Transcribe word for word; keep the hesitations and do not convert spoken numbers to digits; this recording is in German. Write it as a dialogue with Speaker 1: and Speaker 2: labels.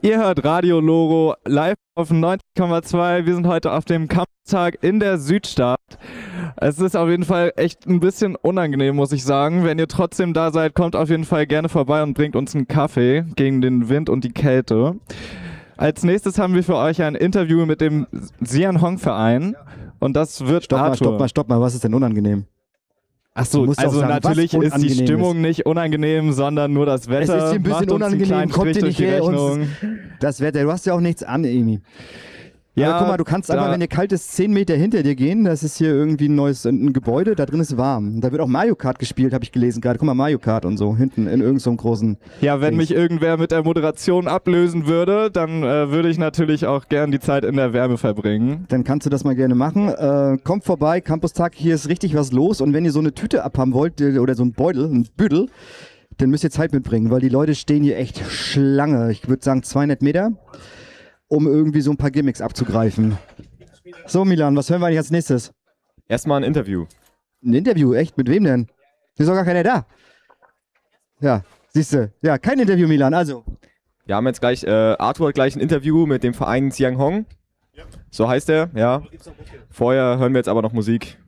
Speaker 1: Ihr hört Radio Loro live auf neunzig Komma zwei. Wir sind heute auf dem Campustag in der Südstadt. Es ist auf jeden Fall echt ein bisschen unangenehm, muss ich sagen. Wenn ihr trotzdem da seid, kommt auf jeden Fall gerne vorbei und bringt uns einen Kaffee gegen den Wind und die Kälte. Als nächstes haben wir für euch ein Interview mit dem Sian Hong Verein und das wird
Speaker 2: Stopp mal,
Speaker 1: Arthur.
Speaker 2: stopp mal, stopp mal, was ist denn unangenehm?
Speaker 1: Achso,
Speaker 2: musst auch
Speaker 1: also
Speaker 2: sagen, was
Speaker 1: natürlich ist die
Speaker 2: unangenehm
Speaker 1: Stimmung
Speaker 2: ist.
Speaker 1: nicht unangenehm, sondern nur das Wetter.
Speaker 2: Es ist hier ein bisschen
Speaker 1: macht uns einen
Speaker 2: unangenehm,
Speaker 1: kleinen
Speaker 2: kommt
Speaker 1: Strich
Speaker 2: ihr
Speaker 1: durch
Speaker 2: nicht
Speaker 1: die
Speaker 2: her.
Speaker 1: Rechnung.
Speaker 2: Und das Wetter, du hast ja auch nichts an, Emi.
Speaker 1: Ja,
Speaker 2: Aber guck mal, du kannst
Speaker 1: da-
Speaker 2: einfach, wenn dir kalt ist, zehn Meter hinter dir gehen. Das ist hier irgendwie ein neues ein Gebäude, da drin ist warm. Da wird auch Mario Kart gespielt, habe ich gelesen gerade. Guck mal, Mario Kart und so, hinten in irgendeinem so großen...
Speaker 1: Ja, wenn
Speaker 2: Dings.
Speaker 1: mich irgendwer mit der Moderation ablösen würde, dann äh, würde ich natürlich auch gern die Zeit in der Wärme verbringen.
Speaker 2: Dann kannst du das mal gerne machen. Äh, kommt vorbei, Campustag, hier ist richtig was los. Und wenn ihr so eine Tüte abhaben wollt, äh, oder so ein Beutel, ein Büdel, dann müsst ihr Zeit mitbringen, weil die Leute stehen hier echt Schlange. Ich würde sagen zweihundert Meter, um irgendwie so ein paar Gimmicks abzugreifen. So, Milan, was hören wir eigentlich als nächstes?
Speaker 3: Erstmal ein Interview.
Speaker 2: Ein Interview, echt? Mit wem denn? Ist doch gar keiner da. Ja, siehst du. Ja, kein Interview, Milan, also.
Speaker 3: Wir haben jetzt gleich, äh, Arthur hat gleich ein Interview mit dem Verein Siang Hong. So heißt er, ja. Vorher hören wir jetzt aber noch Musik.